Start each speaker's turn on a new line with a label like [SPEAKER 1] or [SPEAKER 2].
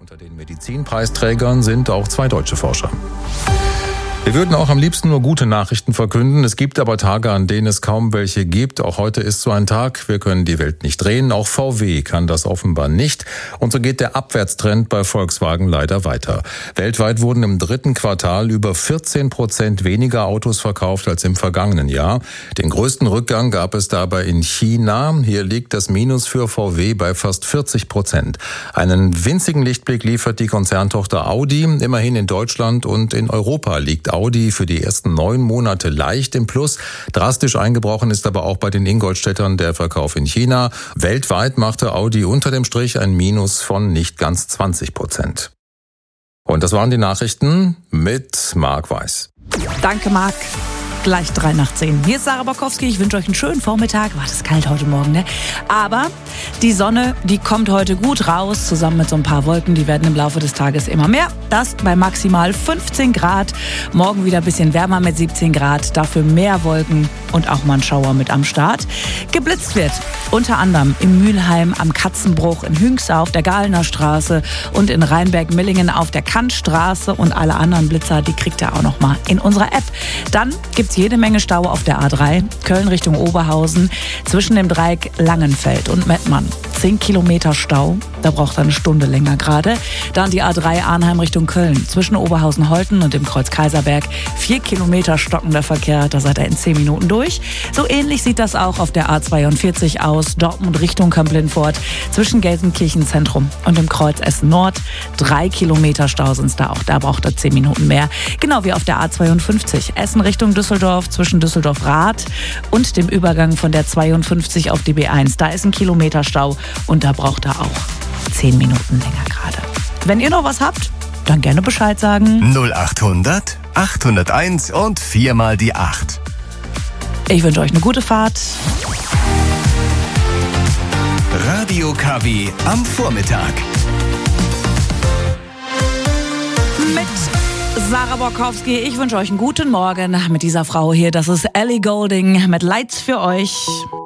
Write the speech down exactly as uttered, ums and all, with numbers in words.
[SPEAKER 1] Unter den Medizinpreisträgern sind auch zwei deutsche Forscher. Wir würden auch am liebsten nur gute Nachrichten verkünden. Es gibt aber Tage, an denen es kaum welche gibt. Auch heute ist so ein Tag. Wir können die Welt nicht drehen. Auch V W kann das offenbar nicht. Und so geht der Abwärtstrend bei Volkswagen leider weiter. Weltweit wurden im dritten Quartal über vierzehn Prozent weniger Autos verkauft als im vergangenen Jahr. Den größten Rückgang gab es dabei in China. Hier liegt das Minus für V W bei fast vierzig Prozent. Einen winzigen Lichtblick liefert die Konzerntochter Audi. Immerhin in Deutschland und in Europa liegt Audi für die ersten neun Monate leicht im Plus. Drastisch eingebrochen ist aber auch bei den Ingolstädtern der Verkauf in China. Weltweit machte Audi unter dem Strich ein Minus von nicht ganz zwanzig Prozent. Und das waren die Nachrichten mit Marc Weiß.
[SPEAKER 2] Danke, Marc. Gleich drei nach zehn. Hier ist Sarah Borkowski. Ich wünsche euch einen schönen Vormittag. War das kalt heute Morgen, ne? Aber die Sonne, die kommt heute gut raus, zusammen mit so ein paar Wolken. Die werden im Laufe des Tages immer mehr. Das bei maximal fünfzehn Grad. Morgen wieder ein bisschen wärmer mit siebzehn Grad. Dafür mehr Wolken und auch mal ein Schauer mit am Start. Geblitzt wird unter anderem in Mülheim am Katzenbruch, in Hünxau auf der Galener Straße und in Rheinberg-Millingen auf der Kantstraße. Und alle anderen Blitzer, die kriegt ihr auch noch mal in unserer App. Dann gibt's jede Menge Stau auf der A drei, Köln Richtung Oberhausen, zwischen dem Dreieck Langenfeld und Mettmann. Zehn Kilometer Stau, da braucht er eine Stunde länger gerade. Dann die A drei Arnheim Richtung Köln, zwischen Oberhausen-Holten und dem Kreuz Kaiserberg. Vier Kilometer stockender Verkehr, da seid ihr in zehn Minuten durch. So ähnlich sieht das auch auf der A zweiundvierzig aus, Dortmund Richtung Köln-Lindfort, zwischen Gelsenkirchen-Zentrum und dem Kreuz Essen Nord. Drei Kilometer Stau sind's da auch, da braucht er zehn Minuten mehr. Genau wie auf der A zweiundfünfzig, Essen Richtung Düsseldorf, zwischen Düsseldorf-Rath und dem Übergang von der zweiundfünfzig auf die B eins. Da ist ein Kilometer Stau und da braucht er auch zehn Minuten länger gerade. Wenn ihr noch was habt, dann gerne Bescheid sagen.
[SPEAKER 3] null achthundert, achthunderteins und viermal die acht.
[SPEAKER 2] Ich wünsche euch eine gute Fahrt.
[SPEAKER 3] Radio K W am Vormittag.
[SPEAKER 2] Mit Sarah Borkowski. Ich wünsche euch einen guten Morgen mit dieser Frau hier. Das ist Ellie Goulding mit Lights für euch.